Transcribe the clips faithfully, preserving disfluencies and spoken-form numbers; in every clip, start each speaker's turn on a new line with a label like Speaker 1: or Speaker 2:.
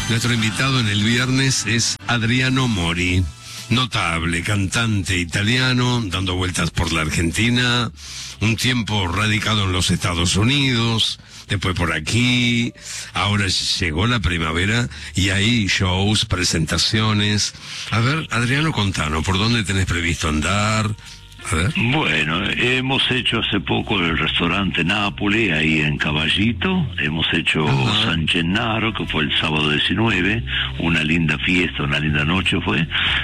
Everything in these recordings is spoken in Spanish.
Speaker 1: Nuestro invitado en el viernes es Adriano Mori, notable cantante italiano, dando vueltas por la Argentina, un tiempo radicado en los Estados Unidos, después por aquí, ahora llegó la primavera y hay shows, presentaciones. A ver, Adriano, contanos, ¿por dónde tenés previsto andar? A ver.
Speaker 2: Bueno, hemos hecho hace poco el restaurante Nápoles, ahí en Caballito. Hemos hecho Ajá. San Gennaro, que fue el sábado diecinueve. Una linda fiesta, una linda noche fue.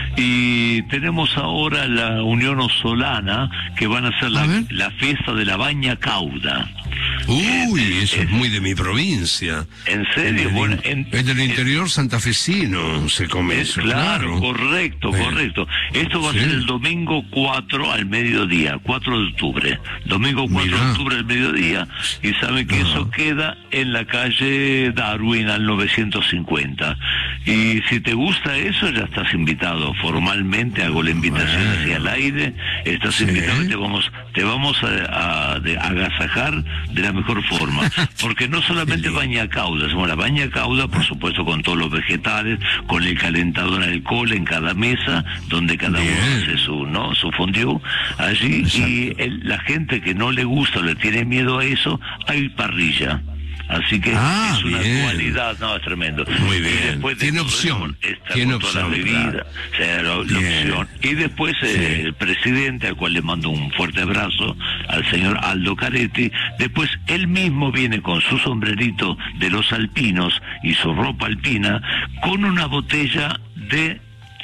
Speaker 2: Y tenemos ahora la Unión Solana, que van a hacer la, la fiesta de la Baña Cauda.
Speaker 1: Uy, es, eso es, es muy de mi provincia.
Speaker 2: ¿En serio?
Speaker 1: En
Speaker 2: bueno,
Speaker 1: en, en el interior es, santafesino se come
Speaker 2: es,
Speaker 1: eso,
Speaker 2: claro.
Speaker 1: Claro,
Speaker 2: correcto, eh. correcto. Esto va sí. a ser el domingo cuatro al mediodía, cuatro de octubre. Domingo cuatro Mirá. de octubre al mediodía. Y saben que Ajá. eso queda en la calle Darwin al novecientos cincuenta. Y si te gusta eso, ya estás invitado. Formalmente hago la invitación bueno. hacia el aire. Estás ¿Sí? invitado y te vamos, te vamos a, a, de, a agasajar de la mejor forma, porque no solamente baña cauda, sino la baña cauda, por supuesto, con todos los vegetales, con el calentador de alcohol en cada mesa, donde cada Bien. uno hace su, ¿no? su fondue, allí, Exacto. y el, la gente que no le gusta o le tiene miedo a eso, hay parrilla. Así que
Speaker 1: ah,
Speaker 2: es una
Speaker 1: bien.
Speaker 2: dualidad, no, es tremendo.
Speaker 1: Muy bien.
Speaker 2: De
Speaker 1: Tiene opción.
Speaker 2: Está
Speaker 1: Tiene
Speaker 2: con toda
Speaker 1: opción.
Speaker 2: la bebida, o sea, la, la opción. Y después sí. eh, el presidente, al cual le mando un fuerte abrazo, al señor Aldo Caretti. Después él mismo viene con su sombrerito de los alpinos y su ropa alpina, con una botella de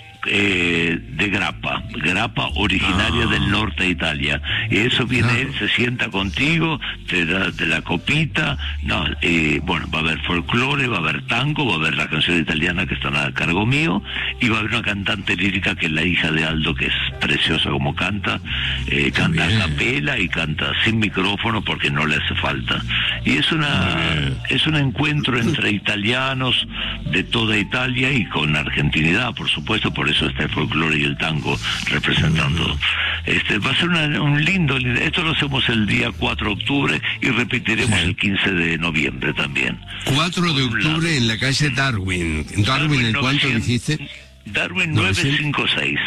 Speaker 2: Eh, de grappa, grappa originaria ah. del norte de Italia. Y eso viene claro. él, se sienta contigo, te da de la copita, no, eh, bueno, va a haber folclore, va a haber tango, va a haber la canción italiana que están a cargo mío, y va a haber una cantante lírica que es la hija de Aldo, que es preciosa como canta, eh, canta a capela y canta sin micrófono porque no le hace falta. Y es una es un encuentro entre italianos de toda Italia y con argentinidad, por supuesto, por eso está el folclore y el tango representando. Este va a ser una, un lindo, esto lo hacemos el día cuatro de octubre y repetiremos sí. el quince de noviembre también.
Speaker 1: cuatro de octubre en la calle Darwin. Darwin, Darwin ¿en cuánto dijiste?
Speaker 2: Darwin novecientos cincuenta y seis.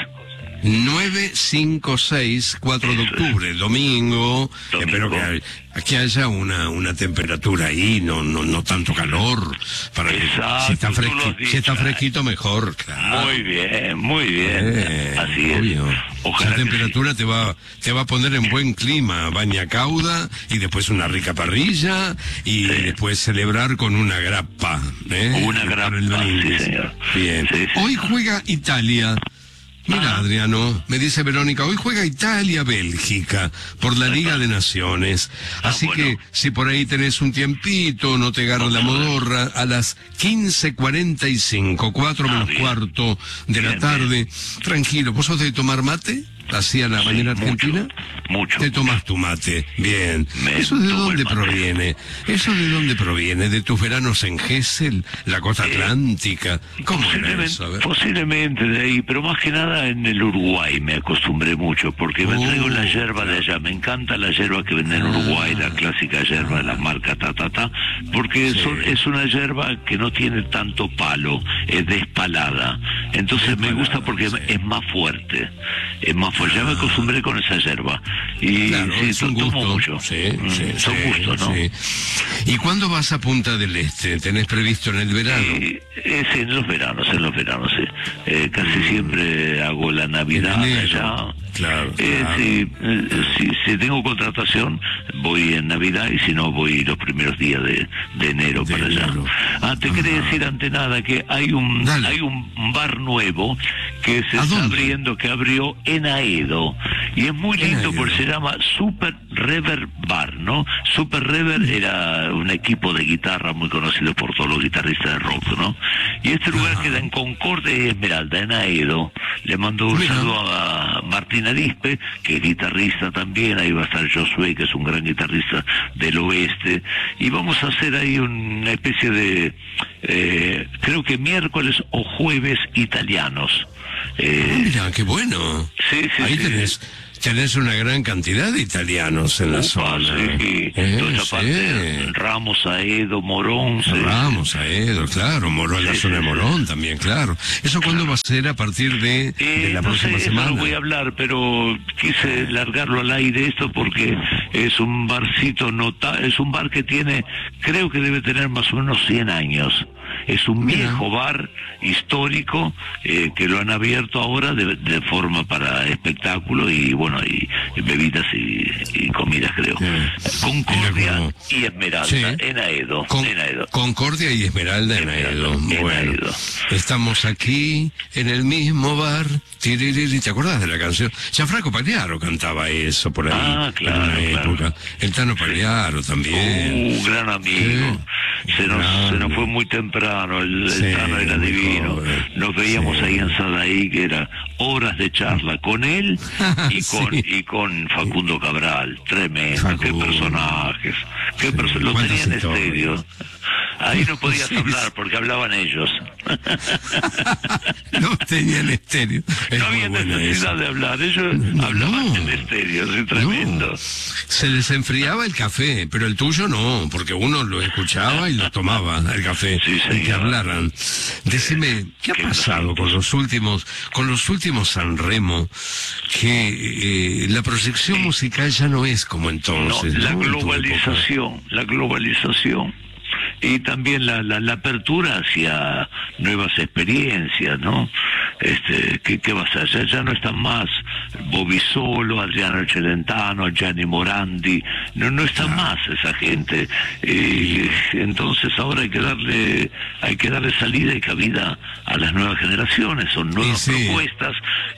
Speaker 1: nueve cinco seis, cuatro de octubre, domingo. domingo. Espero que aquí haya una una temperatura ahí, no no no tanto calor, para
Speaker 2: Exacto,
Speaker 1: que si está fresquito, si está fresquito mejor, claro.
Speaker 2: Muy bien, muy bien. Eh, Así
Speaker 1: obvio.
Speaker 2: es. Ojalá
Speaker 1: Esa temperatura
Speaker 2: sí.
Speaker 1: te va te va a poner en buen clima, baña cauda y después una rica parrilla y sí. después celebrar con una grappa, ¿eh?
Speaker 2: Una grappa, sí, señor.
Speaker 1: Bien. Sí, sí. Hoy juega Italia. Mira, Adriano, me dice Verónica, hoy juega Italia-Bélgica por la Liga de Naciones. Así ah, bueno. que si por ahí tenés un tiempito, no te agarra la modorra, a las quince cuarenta y cinco, cuatro menos ah, cuarto de bien, la tarde. Bien. Tranquilo, ¿vos sos de tomar mate? ¿Así a la sí, manera argentina?
Speaker 2: Mucho, mucho.
Speaker 1: Te tomas tu mate, bien.
Speaker 2: Me
Speaker 1: ¿Eso de dónde proviene? ¿Eso de dónde proviene? ¿De tus veranos en Gesell, la costa eh, atlántica? ¿Cómo era eso? A ver.
Speaker 2: Posiblemente de ahí, pero más que nada en el Uruguay me acostumbré mucho, porque me oh, traigo la yerba de allá. Me encanta la yerba que venden en Uruguay, ah, la clásica yerba de la marca ta ta ta, porque sí. son, es una yerba que no tiene tanto palo, es despalada. Entonces despalada, me gusta porque sí. es más fuerte, es más fuerte. Ya me acostumbré con esa yerba. Y
Speaker 1: claro,
Speaker 2: sí,
Speaker 1: es un
Speaker 2: tomo
Speaker 1: gusto.
Speaker 2: mucho.
Speaker 1: Sí, sí,
Speaker 2: son
Speaker 1: sí,
Speaker 2: gustos, ¿no?
Speaker 1: Sí. ¿Y cuándo vas a Punta del Este? ¿Tenés previsto en el verano?
Speaker 2: Eh, eh, sí, en los veranos, en los veranos, sí. Eh, casi mm. siempre hago la Navidad allá.
Speaker 1: Claro,
Speaker 2: eh,
Speaker 1: claro.
Speaker 2: Sí, eh, si, si tengo contratación, voy en Navidad y si no, voy los primeros días de, de enero de para enero. allá. Ah, te quería decir ante nada que hay un Dale. hay un bar nuevo que se está dónde? abriendo, que abrió en Aedo. Y es muy lindo porque se llama Super Reverb Bar, ¿no? Super Reverb era un equipo de guitarra muy conocido por todos los guitarristas de rock, ¿no? Y este lugar ah. queda en Concordia y Esmeralda, en Aedo. Le mando un Mira. saludo a Martín Arispe, que es guitarrista también. Ahí va a estar Josué, que es un gran guitarrista del oeste. Y vamos a hacer ahí una especie de, eh, creo que miércoles o jueves italianos.
Speaker 1: Eh, Mira, qué bueno.
Speaker 2: Sí, sí,
Speaker 1: Ahí
Speaker 2: sí.
Speaker 1: tenés, tenés una gran cantidad de italianos en la
Speaker 2: Upa,
Speaker 1: zona.
Speaker 2: Sí,
Speaker 1: Eh,
Speaker 2: toda esa
Speaker 1: sí.
Speaker 2: parte, Ramos, Aedo, Morón. Sí.
Speaker 1: Ramos, Aedo, claro, Morón, la
Speaker 2: Sí,
Speaker 1: zona
Speaker 2: sí,
Speaker 1: de Morón también, claro. ¿Eso cuándo va a ser? ¿A partir de,
Speaker 2: Eh,
Speaker 1: de la
Speaker 2: no
Speaker 1: próxima
Speaker 2: sé, eso
Speaker 1: semana?
Speaker 2: no voy a hablar, pero quise largarlo al aire esto porque es un barcito nota, es un bar que tiene, creo que debe tener más o menos cien años. Es un
Speaker 1: Mira.
Speaker 2: viejo bar histórico eh, que lo han abierto ahora de, de forma para espectáculo y bueno, y, y bebidas y, y comidas, creo.
Speaker 1: Sí.
Speaker 2: Concordia
Speaker 1: como...
Speaker 2: y Esmeralda,
Speaker 1: sí.
Speaker 2: en Aedo,
Speaker 1: Con...
Speaker 2: en Aedo.
Speaker 1: Concordia y Esmeralda en Aedo.
Speaker 2: En
Speaker 1: Bueno,
Speaker 2: Aedo.
Speaker 1: estamos aquí en el mismo bar. Tiririri. ¿Te acuerdas de la canción? Gianfranco Pagliaro cantaba eso por ahí.
Speaker 2: Ah, claro,
Speaker 1: en una
Speaker 2: claro.
Speaker 1: época. El Tano Pagliaro también.
Speaker 2: Uh, gran amigo.
Speaker 1: Sí.
Speaker 2: Se nos,
Speaker 1: Grande.
Speaker 2: se nos fue muy temprano, el, el
Speaker 1: Sí,
Speaker 2: Tano era
Speaker 1: muy
Speaker 2: divino.
Speaker 1: joven.
Speaker 2: Nos veíamos
Speaker 1: Sí.
Speaker 2: ahí en Sadaí, que era horas de charla con él y con
Speaker 1: Sí.
Speaker 2: y con Facundo Cabral. Tremendo, qué
Speaker 1: Facundo.
Speaker 2: personajes. Qué
Speaker 1: Sí,
Speaker 2: perso- lo
Speaker 1: cuántas
Speaker 2: tenían
Speaker 1: historias.
Speaker 2: estéreo. Ahí no podías
Speaker 1: Sí,
Speaker 2: hablar
Speaker 1: sí.
Speaker 2: porque hablaban ellos.
Speaker 1: No tenían estéreo. Es
Speaker 2: No
Speaker 1: muy
Speaker 2: había
Speaker 1: buena
Speaker 2: necesidad
Speaker 1: esa.
Speaker 2: de hablar, ellos
Speaker 1: No.
Speaker 2: hablaban en estéreo, sí, tremendo.
Speaker 1: No. Se les enfriaba el café, pero el tuyo no, porque uno lo escuchaba y lo tomaba, el café,
Speaker 2: Sí,
Speaker 1: y que
Speaker 2: señor.
Speaker 1: hablaran. Decime, ¿qué ha
Speaker 2: Qué
Speaker 1: pasado
Speaker 2: bonito.
Speaker 1: con los últimos, con los últimos San Remo? Que eh, la proyección musical ya no es como
Speaker 2: No,
Speaker 1: entonces.
Speaker 2: la
Speaker 1: ¿no? En tu época.
Speaker 2: globalización, la globalización y también la, la, la apertura hacia nuevas experiencias, ¿no? Este, ¿qué, qué va a ser? Ya, ya no están más Bobby Solo, Adriano Celentano, Gianni Morandi, no, no están más esa gente. Eh, entonces ahora hay que darle, hay que darle salida y cabida a las nuevas generaciones, son nuevas
Speaker 1: Sí, sí.
Speaker 2: propuestas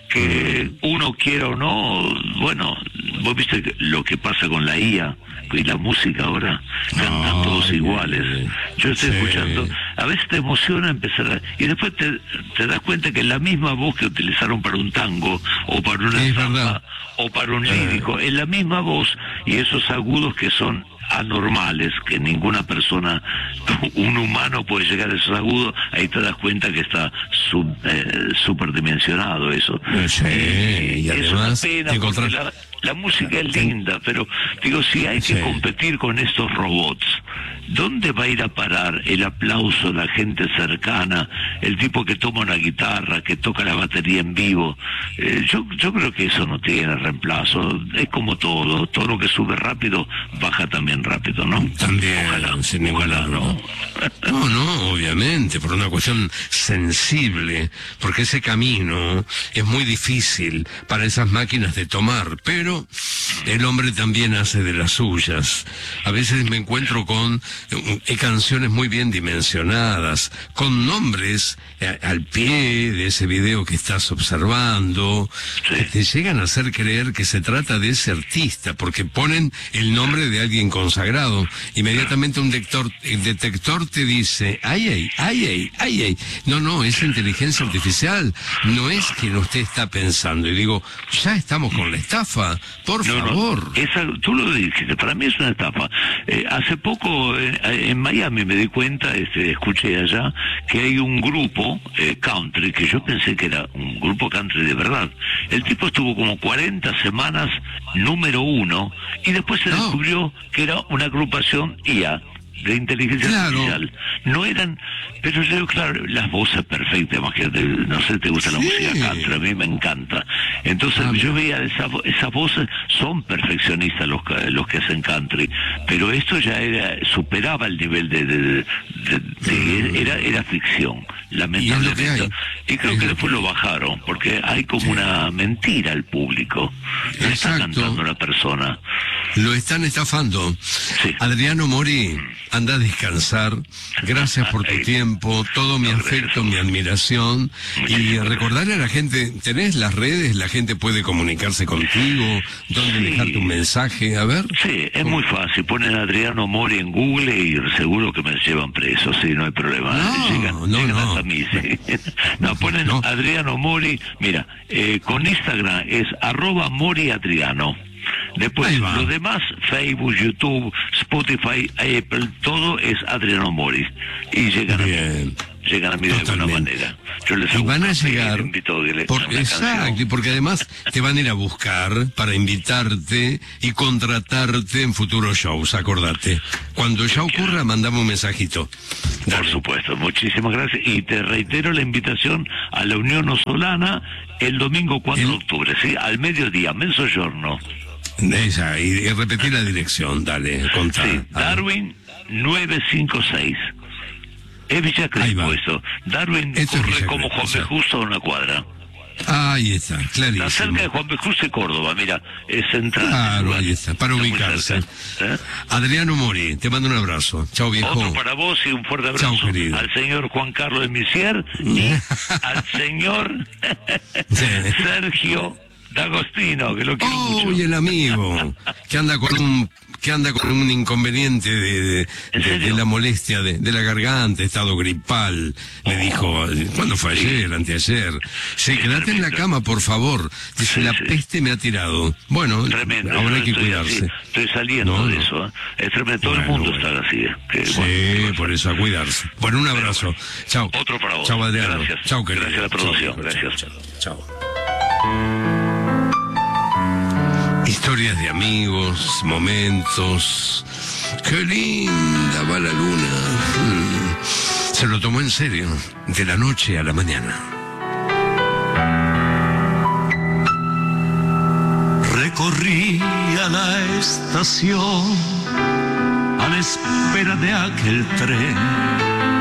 Speaker 2: que uno quiera o no, bueno, vos viste que- lo que pasa con la I A y la música ahora, cantan
Speaker 1: Ay,
Speaker 2: todos iguales. Yo estoy
Speaker 1: sí.
Speaker 2: escuchando, a veces te emociona empezar a, y después te, te das cuenta que la misma voz que utilizaron para un tango o para una
Speaker 1: Es
Speaker 2: samba
Speaker 1: verdad.
Speaker 2: o para un lírico, es la misma voz y esos agudos que son anormales, que ninguna persona, un humano puede llegar a esos agudos, ahí te das cuenta que está sub, eh, superdimensionado eso.
Speaker 1: Sí, y
Speaker 2: es
Speaker 1: además
Speaker 2: una pena
Speaker 1: te
Speaker 2: porque
Speaker 1: encontrás-
Speaker 2: la, la música es linda, pero digo, si hay que
Speaker 1: Sí.
Speaker 2: competir con estos robots, ¿dónde va a ir a parar el aplauso de la gente cercana, el tipo que toma una guitarra, que toca la batería en vivo? Eh, yo, yo creo que eso no tiene reemplazo, es como todo, todo lo que sube rápido, baja también rápido, ¿no?
Speaker 1: También,
Speaker 2: Ojalá,
Speaker 1: sin ninguna
Speaker 2: ojalá,
Speaker 1: duda.
Speaker 2: ¿no?
Speaker 1: No, no, obviamente, por una cuestión sensible, porque ese camino es muy difícil para esas máquinas de tomar, pero el hombre también hace de las suyas. A veces me encuentro con eh, canciones muy bien dimensionadas, con nombres eh, al pie de ese video que estás observando,
Speaker 2: Sí.
Speaker 1: que te llegan a hacer creer que se trata de ese artista, porque ponen el nombre de alguien consagrado. Inmediatamente un detector, el detector te dice, ay, ay, ay, ay, ay, ay. No, no, es inteligencia artificial, no es quien usted está pensando. Y digo, ya estamos con la estafa, por
Speaker 2: No, no,
Speaker 1: favor.
Speaker 2: esa, tú lo dijiste, para mí es una estafa. Eh, hace poco eh, en Miami me di cuenta, este, escuché allá, que hay un grupo eh, country, que yo pensé que era un grupo country de verdad. El tipo estuvo como cuarenta semanas número uno y después se
Speaker 1: No.
Speaker 2: descubrió que era una agrupación I A. De inteligencia
Speaker 1: Claro.
Speaker 2: artificial. No eran, pero yo digo, claro, las voces perfectas, imagínate, no sé, te gusta la
Speaker 1: Sí.
Speaker 2: música country, a mí me encanta. Entonces
Speaker 1: Ah,
Speaker 2: yo
Speaker 1: mira.
Speaker 2: veía esa, vo- esas voces, son perfeccionistas los, que- los que hacen country, pero esto ya era, superaba el nivel de, de, de- de- de- era, era ficción, lamentablemente.
Speaker 1: hay.
Speaker 2: Y creo
Speaker 1: Es
Speaker 2: que
Speaker 1: lo
Speaker 2: después
Speaker 1: que
Speaker 2: lo bajaron, porque hay como
Speaker 1: Sí.
Speaker 2: una mentira al público. No está
Speaker 1: Exacto.
Speaker 2: cantando la persona.
Speaker 1: Lo están estafando.
Speaker 2: Sí.
Speaker 1: Adriano Mori, anda a descansar. Gracias por tu
Speaker 2: Ay.
Speaker 1: tiempo, todo mi
Speaker 2: No, gracias.
Speaker 1: afecto, mi admiración. Y
Speaker 2: Muchísimas
Speaker 1: recordarle a la gente, ¿tenés las redes? La gente puede comunicarse contigo. ¿Dónde
Speaker 2: Sí.
Speaker 1: dejar tu mensaje? A ver.
Speaker 2: Sí, es muy fácil. Ponen Adriano Mori en Google y seguro que me llevan preso, sí, no hay problema.
Speaker 1: No,
Speaker 2: llegan
Speaker 1: no,
Speaker 2: llegan
Speaker 1: no.
Speaker 2: hasta mí, sí. No, ponen
Speaker 1: No.
Speaker 2: Adriano Mori, mira, eh, con Instagram es arroba Mori Adriano. Después,
Speaker 1: Ahí va.
Speaker 2: los demás, Facebook, YouTube, Spotify, Apple, todo es Adriano Mori. Y llegan a mí.
Speaker 1: Bien.
Speaker 2: llegan a mí de alguna manera. Yo les
Speaker 1: y van a
Speaker 2: café,
Speaker 1: llegar,
Speaker 2: les invito a que le-
Speaker 1: por,
Speaker 2: a una
Speaker 1: exacto,
Speaker 2: canción.
Speaker 1: porque además te van a ir a buscar para invitarte y contratarte en futuros shows, acordate. Cuando ya ocurra, mandame un mensajito.
Speaker 2: Por
Speaker 1: Dale.
Speaker 2: supuesto, muchísimas gracias. Y te reitero la invitación a la Unión Osolana el domingo cuatro de
Speaker 1: El-
Speaker 2: octubre, ¿sí? Al mediodía, mezzogiorno.
Speaker 1: Esa, y, y repetir la dirección, dale, contá.
Speaker 2: Sí,
Speaker 1: A ver.
Speaker 2: Darwin novecientos cincuenta y seis. Es Villa
Speaker 1: Ahí va.
Speaker 2: Crespo eso. Darwin
Speaker 1: Esto es
Speaker 2: corre
Speaker 1: Villa
Speaker 2: como
Speaker 1: Crespo,
Speaker 2: Juan
Speaker 1: sí.
Speaker 2: B. Justo a una cuadra.
Speaker 1: Ahí está,
Speaker 2: Está
Speaker 1: clarísimo.
Speaker 2: cerca de Juan B. Justo y Córdoba, mira, es central.
Speaker 1: Claro,
Speaker 2: lugar.
Speaker 1: ahí está, para
Speaker 2: muy
Speaker 1: ubicarse.
Speaker 2: cerca, ¿eh?
Speaker 1: Adriano Mori, te mando un abrazo. Chao, viejo.
Speaker 2: Otro para vos y un fuerte abrazo
Speaker 1: Chao, querido.
Speaker 2: al señor Juan Carlos de Misier y al señor
Speaker 1: Sí.
Speaker 2: Sergio D'Agostino, que lo quiero
Speaker 1: Oh,
Speaker 2: mucho.
Speaker 1: y el amigo, que anda con un que anda con un inconveniente de, de,
Speaker 2: ¿En
Speaker 1: de-
Speaker 2: serio?
Speaker 1: de la molestia de, de la garganta, estado gripal. Me dijo, ¿cuándo fue ayer, anteayer? Sí, quédate en la cama, por favor. Dice,
Speaker 2: Sí,
Speaker 1: la
Speaker 2: sí.
Speaker 1: peste me ha tirado. Bueno,
Speaker 2: Tremendo.
Speaker 1: ahora
Speaker 2: yo
Speaker 1: hay que
Speaker 2: estoy
Speaker 1: cuidarse.
Speaker 2: así, estoy saliendo
Speaker 1: No,
Speaker 2: de
Speaker 1: no.
Speaker 2: eso. ¿eh? Es tremendo. Todo
Speaker 1: Bueno,
Speaker 2: el mundo
Speaker 1: bueno.
Speaker 2: está así. ¿eh? Que,
Speaker 1: Sí,
Speaker 2: bueno,
Speaker 1: por eso, a cuidarse. Bueno, un abrazo. Chao.
Speaker 2: Otro para vos.
Speaker 1: Chao, Adriano.
Speaker 2: Gracias.
Speaker 1: Chao, querido.
Speaker 2: Gracias a la producción.
Speaker 1: Chao,
Speaker 2: Gracias.
Speaker 1: chao, chao. Historias de amigos, momentos. Qué linda va la luna. Mm. Se lo tomó en serio, de la noche a la mañana.
Speaker 3: Recorría la estación a la espera de aquel tren